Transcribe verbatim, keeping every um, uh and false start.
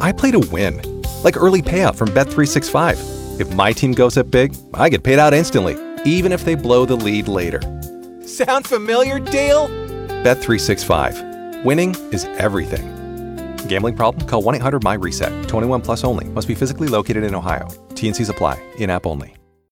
I play to win. Like early payout from Bet three sixty-five. If my team goes up big, I get paid out instantly, even if they blow the lead later. Sound familiar, Dale? Bet three sixty-five. Winning is everything. Gambling problem? Call one eight hundred M Y RESET. twenty-one plus only. Must be physically located in Ohio. T N Cs apply. In-app only.